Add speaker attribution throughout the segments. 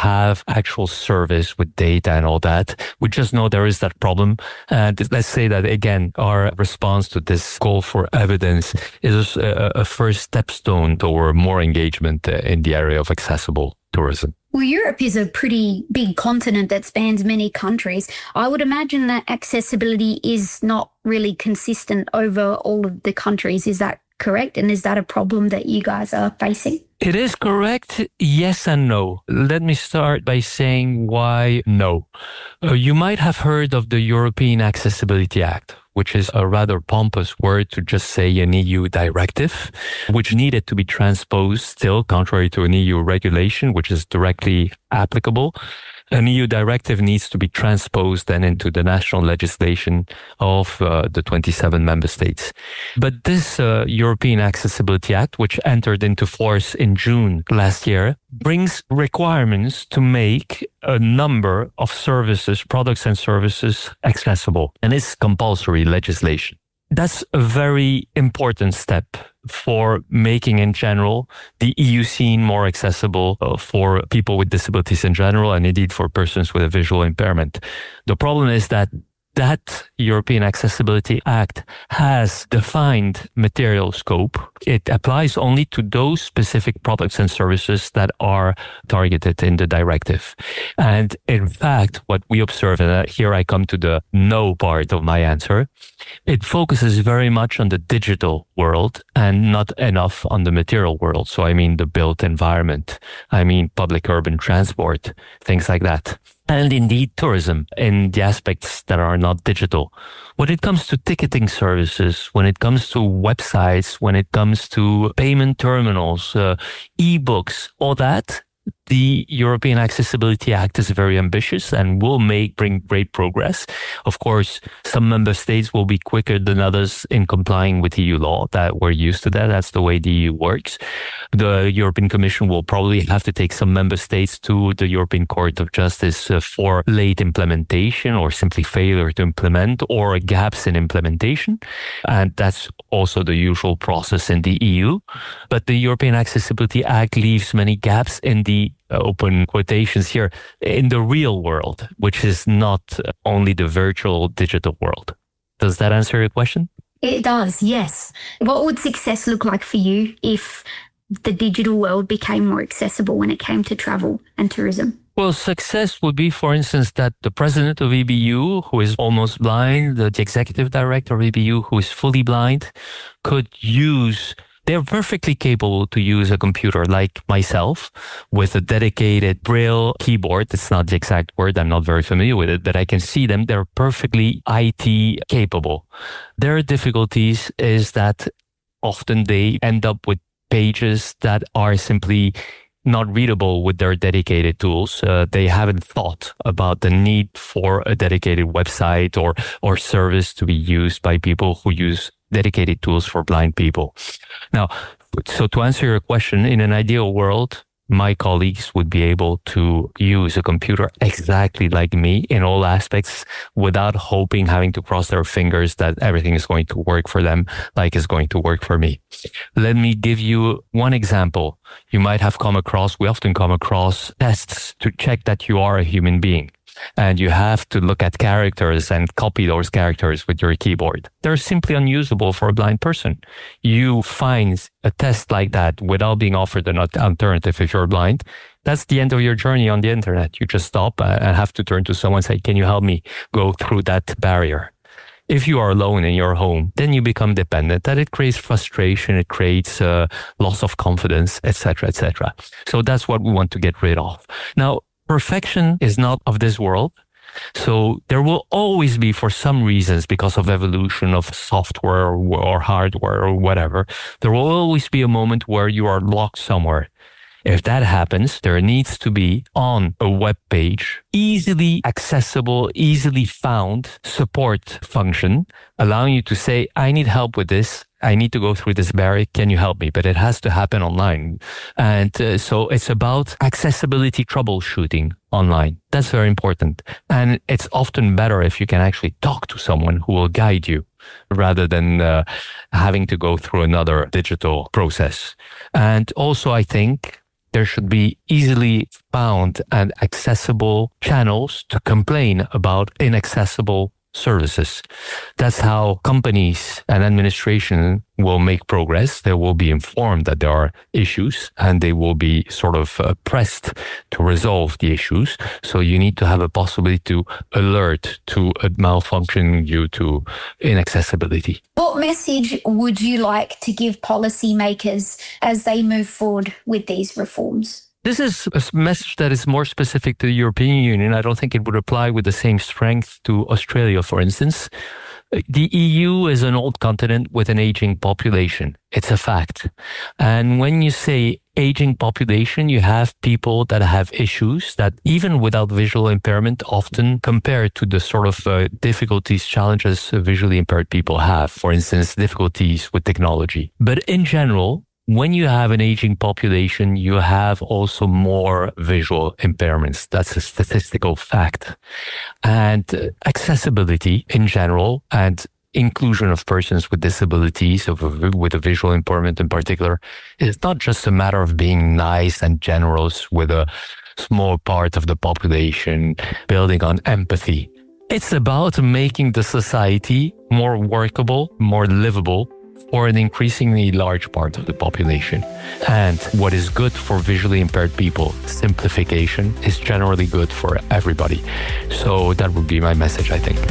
Speaker 1: have actual service with data and all that. We just know there is that problem. And let's say that, again, our response to this call for evidence is a first stepstone toward more engagement in the area of accessible tourism.
Speaker 2: Well, Europe is a pretty big continent that spans many countries. I would imagine that accessibility is not really consistent over all of the countries. Is that correct? And is that a problem that you guys are facing?
Speaker 1: It is correct. Yes and no. Let me start by saying why no. You might have heard of the European Accessibility Act, which is a rather pompous word to just say an EU directive, which needed to be transposed still, contrary to an EU regulation, which is directly applicable. An EU directive needs to be transposed then into the national legislation of the 27 member states. But this European Accessibility Act, which entered into force in June last year, brings requirements to make a number of services, products and services accessible. And it's compulsory legislation. That's a very important step for making, in general, the EU scene more accessible for people with disabilities in general, and indeed for persons with a visual impairment. The problem is that European Accessibility Act has defined material scope. It applies only to those specific products and services that are targeted in the directive. And in fact, what we observe, and here I come to the no part of my answer, it focuses very much on the digital world and not enough on the material world. So I mean the built environment, I mean public urban transport, things like that. And indeed tourism in the aspects that are not digital. When it comes to ticketing services, when it comes to websites, when it comes to payment terminals, e-books, all that, the European Accessibility Act is very ambitious and will bring great progress. Of course, some member states will be quicker than others in complying with EU law. That we're used to that. That's the way the EU works. The European Commission will probably have to take some member states to the European Court of Justice for late implementation or simply failure to implement or gaps in implementation. And that's also the usual process in the EU. But the European Accessibility Act leaves many gaps in the open quotations here, in the real world, which is not only the virtual digital world. Does that answer your question?
Speaker 2: It does, yes. What would success look like for you if the digital world became more accessible when it came to travel and tourism?
Speaker 1: Well, success would be, for instance, that the president of EBU, who is almost blind, the executive director of EBU, who is fully blind, could use... They're perfectly capable to use a computer like myself with a dedicated Braille keyboard. It's not the exact word. I'm not very familiar with it, but I can see them. They're perfectly IT capable. Their difficulties is that often they end up with pages that are simply not readable with their dedicated tools. They haven't thought about the need for a dedicated website or service to be used by people who use dedicated tools for blind people. Now, so to answer your question, in an ideal world, my colleagues would be able to use a computer exactly like me in all aspects without having to cross their fingers that everything is going to work for them like it's going to work for me. Let me give you one example. We often come across tests to check that you are a human being. And you have to look at characters and copy those characters with your keyboard. They're simply unusable for a blind person. You find a test like that without being offered an alternative if you're blind. That's the end of your journey on the internet. You just stop and have to turn to someone and say, can you help me go through that barrier? If you are alone in your home, then you become dependent. That it creates frustration, it creates loss of confidence, etc., etc. So that's what we want to get rid of. Now, perfection is not of this world. So there will always be, for some reasons, because of evolution of software or hardware or whatever, there will always be a moment where you are locked somewhere. If that happens, there needs to be on a web page, easily accessible, easily found support function, allowing you to say, I need help with this. I need to go through this barrier. Can you help me? But it has to happen online. And so it's about accessibility troubleshooting online. That's very important. And it's often better if you can actually talk to someone who will guide you rather than having to go through another digital process. And also, I think there should be easily found and accessible channels to complain about inaccessible services. That's how companies and administration will make progress. They will be informed that there are issues and they will be sort of pressed to resolve the issues. So you need to have a possibility to alert to a malfunction due to inaccessibility.
Speaker 2: What message would you like to give policymakers as they move forward with these reforms?
Speaker 1: This is a message that is more specific to the European Union. I don't think it would apply with the same strength to Australia, for instance. The EU is an old continent with an aging population. It's a fact. And when you say aging population, you have people that have issues that even without visual impairment often compared to the sort of difficulties, challenges visually impaired people have. For instance, difficulties with technology. But in general, when you have an aging population, you have also more visual impairments. That's a statistical fact. And accessibility in general and inclusion of persons with disabilities, with a visual impairment in particular, is not just a matter of being nice and generous with a small part of the population, building on empathy. It's about making the society more workable, more livable, for an increasingly large part of the population. And what is good for visually impaired people, simplification, is generally good for everybody. So that would be my message, I think.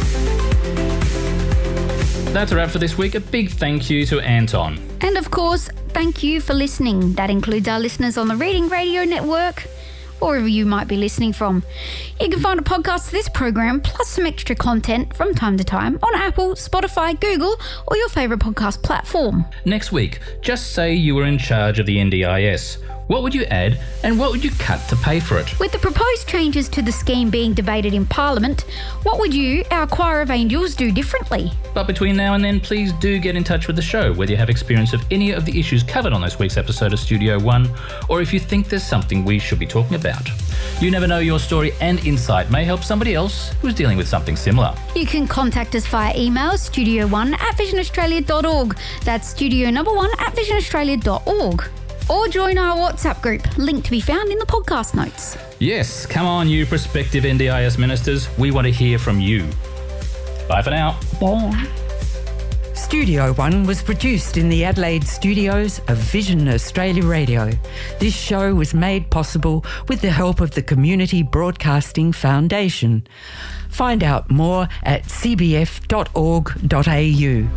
Speaker 3: That's a wrap for this week. A big thank you to Anton.
Speaker 2: And of course, thank you for listening. That includes our listeners on the Reading Radio Network, or wherever you might be listening from. You can find a podcast of this program plus some extra content from time to time on Apple, Spotify, Google, or your favourite podcast platform.
Speaker 3: Next week, just say you were in charge of the NDIS. What would you add and what would you cut to pay for it?
Speaker 2: With the proposed changes to the scheme being debated in Parliament, what would you, our choir of angels, do differently?
Speaker 3: But between now and then, please do get in touch with the show, whether you have experience of any of the issues covered on this week's episode of Studio One, or if you think there's something we should be talking about. You never know, your story and insight may help somebody else who's dealing with something similar.
Speaker 2: You can contact us via email, studio1@visionaustralia.org. That's studio1@visionaustralia.org. Or join our WhatsApp group, link to be found in the podcast notes.
Speaker 3: Yes, come on, you prospective NDIS ministers. We want to hear from you. Bye for now.
Speaker 2: Bye.
Speaker 4: Studio One was produced in the Adelaide studios of Vision Australia Radio. This show was made possible with the help of the Community Broadcasting Foundation. Find out more at cbf.org.au.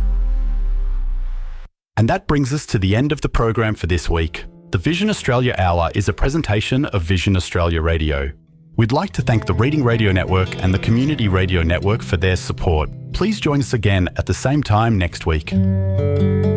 Speaker 5: And that brings us to the end of the program for this week. The Vision Australia Hour is a presentation of Vision Australia Radio. We'd like to thank the Reading Radio Network and the Community Radio Network for their support. Please join us again at the same time next week.